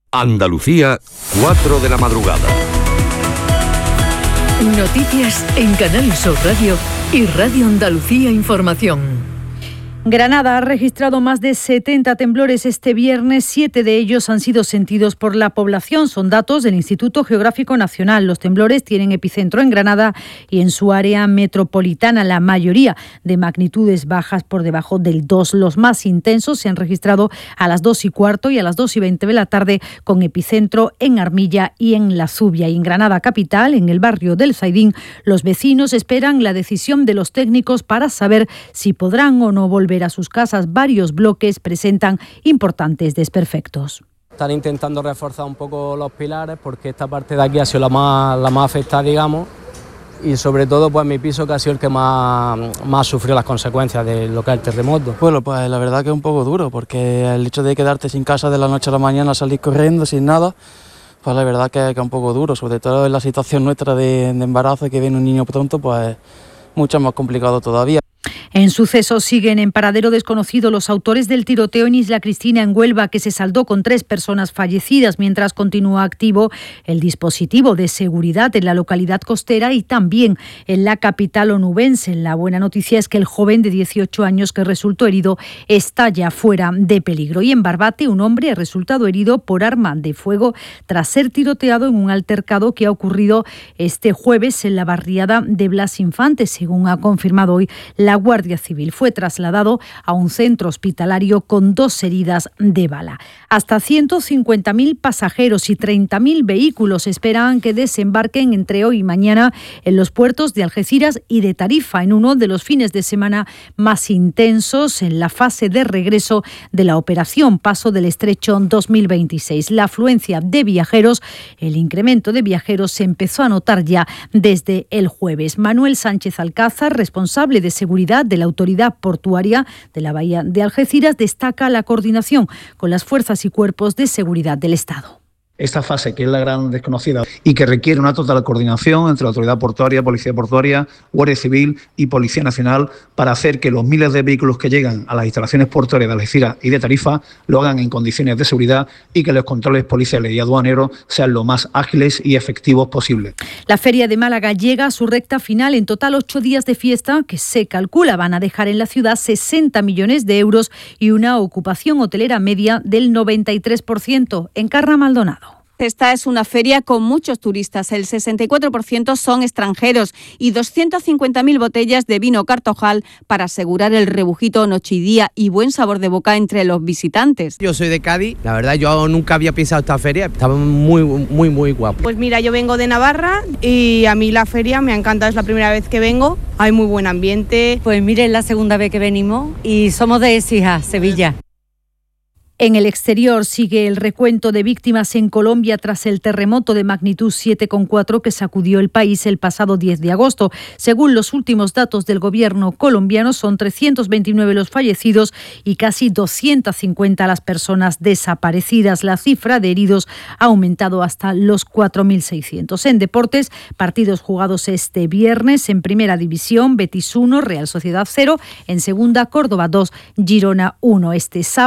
Andalucía, 4 de la madrugada. Noticias en Canal Sur Radio y Radio Andalucía Información. Granada ha registrado más de 70 temblores este viernes, 7 de ellos han sido sentidos por la población. Son datos del Instituto Geográfico Nacional. Los temblores tienen epicentro en Granada y en su área metropolitana, la mayoría de magnitudes bajas por debajo del 2. Los más intensos se han registrado a las 2:15 y a las 2:20 de la tarde, con epicentro en Armilla y en La Zubia. Y en Granada capital, en el barrio del Zaidín, los vecinos esperan la decisión de los técnicos para saber si podrán o no volver a sus casas. Varios bloques presentan importantes desperfectos. Están intentando reforzar un poco los pilares porque esta parte de aquí ha sido la más afectada, digamos, y sobre todo pues mi piso, que ha sido el que más sufrió las consecuencias de lo que es el terremoto. Bueno, pues la verdad que es un poco duro, porque el hecho de quedarte sin casa de la noche a la mañana, salir corriendo sin nada, pues la verdad que es un poco duro, sobre todo en la situación nuestra de embarazo, que viene un niño pronto, pues mucho más complicado todavía. En sucesos siguen en paradero desconocido los autores del tiroteo en Isla Cristina, en Huelva, que se saldó con 3 personas fallecidas, mientras continúa activo el dispositivo de seguridad en la localidad costera y también en la capital onubense. La buena noticia es que el joven de 18 años que resultó herido está ya fuera de peligro. Y en Barbate, un hombre ha resultado herido por arma de fuego tras ser tiroteado en un altercado que ha ocurrido este jueves en la barriada de Blas Infante, según ha confirmado hoy la Guardia Civil. Fue trasladado a un centro hospitalario con 2 heridas de bala. Hasta 150.000 pasajeros y 30.000 vehículos esperan que desembarquen entre hoy y mañana en los puertos de Algeciras y de Tarifa, en uno de los fines de semana más intensos en la fase de regreso de la operación Paso del Estrecho 2026. La afluencia de viajeros, el incremento de viajeros se empezó a notar ya desde el jueves. Manuel Sánchez Alcázar, responsable de seguridad de la Autoridad Portuaria de la Bahía de Algeciras, destaca la coordinación con las fuerzas y cuerpos de seguridad del Estado. Esta fase, que es la gran desconocida y que requiere una total coordinación entre la Autoridad Portuaria, Policía Portuaria, Guardia Civil y Policía Nacional, para hacer que los miles de vehículos que llegan a las instalaciones portuarias de Algeciras y de Tarifa lo hagan en condiciones de seguridad y que los controles policiales y aduaneros sean lo más ágiles y efectivos posible. La Feria de Málaga llega a su recta final. En total, 8 días de fiesta que se calcula van a dejar en la ciudad 60 millones de euros y una ocupación hotelera media del 93%. Encarna Maldonado. Esta es una feria con muchos turistas, el 64% son extranjeros y 250.000 botellas de vino Cartojal para asegurar el rebujito noche y día y buen sabor de boca entre los visitantes. Yo soy de Cádiz, la verdad yo nunca había pisado esta feria, estaba muy guapo. Pues mira, yo vengo de Navarra y a mí la feria me ha encantado, es la primera vez que vengo, hay muy buen ambiente. Pues mire, es la segunda vez que venimos y somos de Écija, Sevilla. En el exterior sigue el recuento de víctimas en Colombia tras el terremoto de magnitud 7,4 que sacudió el país el pasado 10 de agosto. Según los últimos datos del gobierno colombiano, son 329 los fallecidos y casi 250 las personas desaparecidas. La cifra de heridos ha aumentado hasta los 4.600. En deportes, partidos jugados este viernes en Primera División: Betis 1, Real Sociedad 0, en Segunda, Córdoba 2, Girona 1. Este sábado